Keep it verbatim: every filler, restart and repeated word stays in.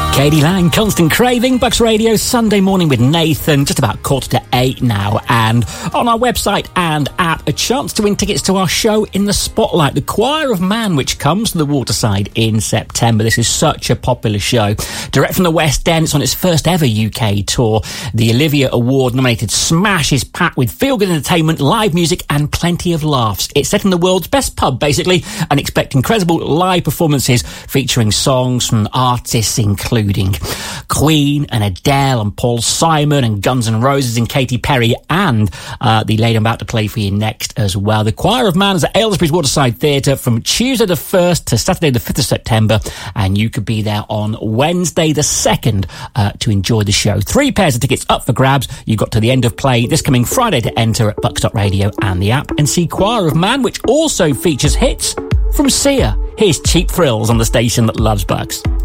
Katie Lang, Constant Craving, Bucks Radio, Sunday morning with Nathan, just about quarter to eight now. And on our website and app, a chance to win tickets to our show In the Spotlight, The Choir of Man, which comes to the Waterside in September. This is such a popular show. Direct from the West End, it's on its first ever U K tour. The Olivia Award-nominated smash is packed with feel-good entertainment, live music and plenty of laughs. It's set in the world's best pub, basically, and expect incredible live performances featuring songs from artists including Queen and Adele and Paul Simon and Guns N' Roses and Katy Perry and uh, the lady I'm about to play for you next as well. The Choir of Man is at Aylesbury's Waterside Theatre from Tuesday the first to Saturday the fifth of September, and you could be there on Wednesday the second uh, to enjoy the show. Three pairs of tickets up for grabs. You've got to the end of play this coming Friday to enter at bucks dot radio and the app and see Choir of Man, which also features hits from Sia. Here's Cheap Thrills on the station that loves Bucks.